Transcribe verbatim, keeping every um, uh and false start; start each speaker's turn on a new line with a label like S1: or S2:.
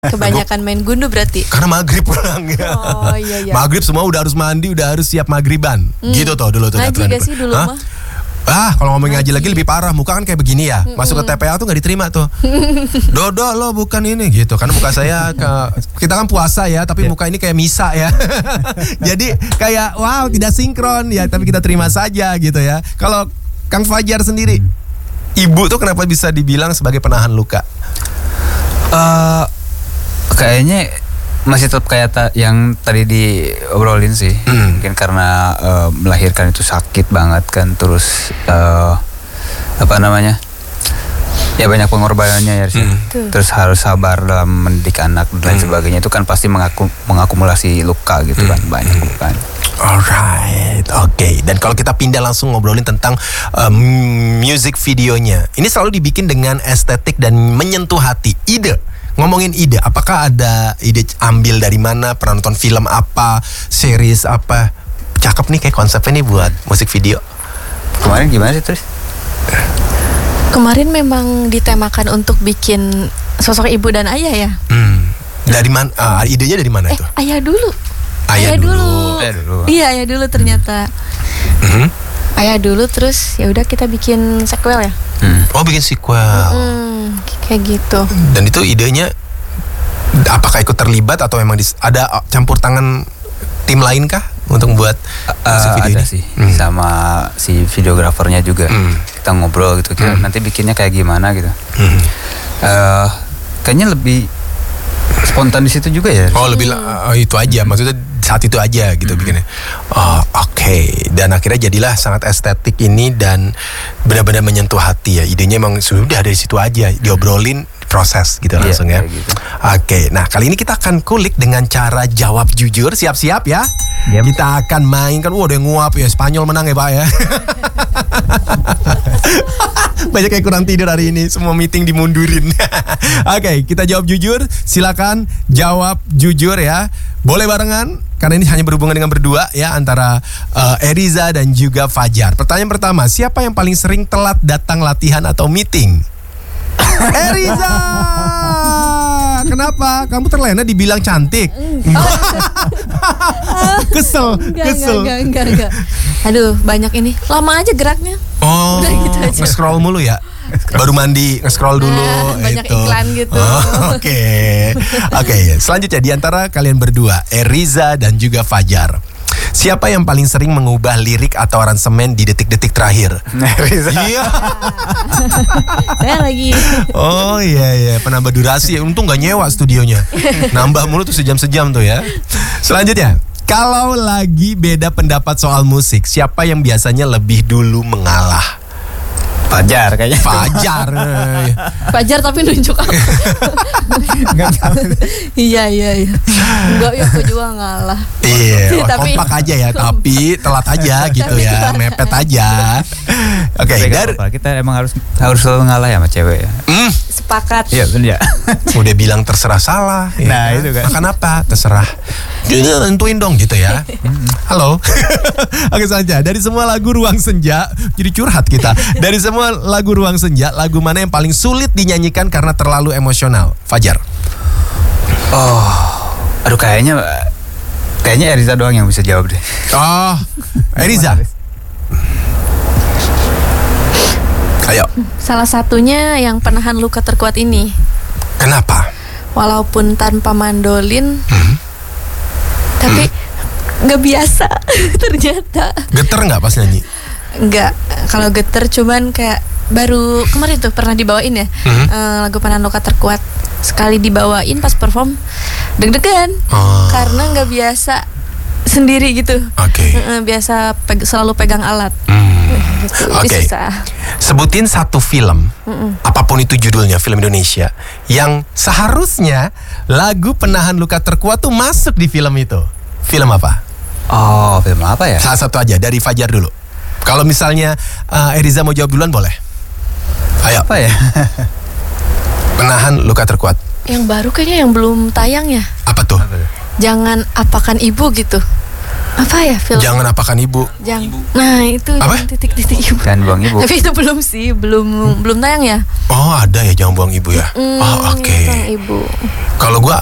S1: Kebanyakan main gundu berarti.
S2: Karena maghrib pulang ya.
S1: Oh iya iya.
S2: Maghrib semua udah harus mandi, udah harus siap maghriban. Hmm. Gitu tuh dulu tuh.
S1: Ngaji gak sih dulu mah?
S2: Ah, kalau ngomong ngaji lagi lebih parah, muka kan kayak begini ya. Masuk ke T P A tuh nggak diterima tuh. Dodo lo bukan ini gitu. Karena muka saya ke, kita kan puasa ya, tapi muka ini kayak misa ya. Jadi kayak wow tidak sinkron ya, tapi kita terima saja gitu ya. Kalau Kang Fajar sendiri, ibu tuh kenapa bisa dibilang sebagai penahan luka?
S3: Uh, kayaknya masih tetap kayak ta- yang tadi diobrolin sih. Hmm. Mungkin karena uh, melahirkan itu sakit banget kan, terus uh, apa namanya, ya banyak pengorbanannya ya sih. Hmm. Terus harus sabar dalam mendidik anak dan lain hmm. sebagainya, itu kan pasti mengaku, mengakumulasi luka gitu kan, hmm. banyak bukan.
S2: Alright, oke. Okay. Dan kalau kita pindah langsung ngobrolin tentang um, music videonya, ini selalu dibikin dengan estetik dan menyentuh hati. Ide, ngomongin ide, apakah ada ide ambil dari mana? Pernah nonton film apa, series apa? Cakep nih kayak konsepnya nih buat musik video.
S3: Kemarin gimana sih terus?
S1: Kemarin memang ditemakan untuk bikin sosok ibu dan ayah ya.
S2: Hmm. Dari mana? Uh, idenya dari mana
S1: eh,
S2: itu?
S1: Ayah dulu.
S2: Ayah, ayah dulu. dulu.
S3: Ayah dulu.
S1: Iya, ayah dulu ternyata. Mm-hmm. Ayah dulu terus ya udah kita bikin sequel ya.
S2: Hmm. Oh, bikin sequel.
S1: Hmm, kayak gitu.
S2: Dan itu idenya apakah ikut terlibat atau memang dis- ada campur tangan tim lain kah untuk buat
S3: uh,
S2: video
S3: ada
S2: ini?
S3: sih
S2: hmm.
S3: sama si videografernya juga. Hmm. Kita ngobrol gitu, kita hmm. nanti bikinnya kayak gimana gitu. Hmm. Uh, kayaknya lebih spontan di situ juga ya.
S2: Oh, lebih uh, itu aja, maksudnya saat itu aja gitu hmm. bikinnya. Oh, oke. Okay. Dan akhirnya jadilah sangat estetik ini dan benar-benar menyentuh hati ya. Idenya emang sudah dari situ aja, diobrolin, proses gitu yeah, langsung ya. Gitu. Oke. Okay. Nah, kali ini kita akan kulik dengan cara jawab jujur. Siap-siap ya. Yep. Kita akan mainkan. Wah, wow, udah nguap ya. Spanyol menang ya, Pak ya. Banyak yang kurang tidur hari ini, semua meeting dimundurin. Oke, okay, kita jawab jujur. Silakan jawab jujur ya. Boleh barengan karena ini hanya berhubungan dengan berdua ya, antara uh, Eriza dan juga Fajar. Pertanyaan pertama, siapa yang paling sering telat datang latihan atau meeting? Eriza. Kenapa? Kamu terlena dibilang cantik. Kesel,
S1: enggak,
S2: kesel.
S1: Enggak, enggak, enggak. Aduh, banyak ini. Lama aja geraknya.
S2: Oh, gitu nge-scroll mulu ya? Baru mandi, nge-scroll dulu.
S1: Nah, banyak
S2: itu.
S1: iklan gitu.
S2: Oke, oh, oke. Okay. Okay, selanjutnya di antara kalian berdua, Eriza dan juga Fajar, siapa yang paling sering mengubah lirik atau aransemen di detik-detik terakhir?
S3: Eriza.
S2: Iya.
S1: Saya lagi.
S2: Oh iya iya, penambah durasi. Untung gak nyewa studionya. Nambah mulu tuh sejam-sejam tuh ya. Selanjutnya, kalau lagi beda pendapat soal musik, siapa yang biasanya lebih dulu mengalah?
S3: Fajar kayaknya.
S2: Fajar.
S1: Fajar tapi nunjuk aku. Iya iya iya. Enggak, ya aku juga ngalah.
S2: Iya, oh, tapi, kompak aja ya, tapi telat aja gitu ya, mepet aja. Oke, okay, dari
S3: kita emang harus harus selalu ngalah ya sama cewek ya.
S2: Mm.
S1: Sepakat.
S3: Iya benar.
S2: Udah bilang terserah salah. Ya, nah kan? Itu kan. Makan apa? Terserah. Tentuin dong gitu ya. Halo. Oke saja. Dari semua lagu Ruang Senja, jadi curhat kita. Dari semua lagu Ruang Senja, lagu mana yang paling sulit dinyanyikan karena terlalu emosional? Fajar.
S3: Oh, aduh kayaknya kayaknya Eriza doang yang bisa jawab deh.
S2: Oh, Eriza. Ayo.
S1: Salah satunya yang penahan luka terkuat ini.
S2: Kenapa?
S1: Walaupun tanpa mandolin, hmm. tapi nggak hmm. biasa ternyata.
S2: Geter nggak pas nyanyi?
S1: Nggak. Kalau geter cuman kayak baru kemarin tuh pernah dibawain ya hmm. uh, lagu penahan luka terkuat. Sekali dibawain pas perform deg-degan oh. karena nggak biasa sendiri gitu.
S2: Oke. Okay.
S1: Uh, biasa peg- selalu pegang alat.
S2: Hmm.
S1: Gitu.
S2: Oke. Okay. Sebutin satu film, Mm-mm. apapun itu judulnya, film Indonesia yang seharusnya lagu penahan luka terkuat tuh masuk di film itu. Film apa?
S3: Oh, film apa ya?
S2: Salah satu aja dari Fajar dulu. Kalau misalnya uh, Eriza mau jawab duluan boleh. Ayo.
S3: Apa ya?
S2: Penahan luka terkuat.
S1: Yang baru kayaknya yang belum tayang ya.
S2: Apa tuh?
S1: Jangan apakan ibu gitu. apa ya film?
S2: Jangan apakan ibu.
S1: Jangan. Nah itu
S2: apa?
S1: titik-titik ibu.
S3: Jangan buang ibu.
S1: Tapi itu belum sih, belum hmm. belum tayang ya.
S2: Oh ada ya jangan buang ibu ya.
S1: Mm,
S2: oh oke. Okay.
S1: Ibu.
S2: Kalau gue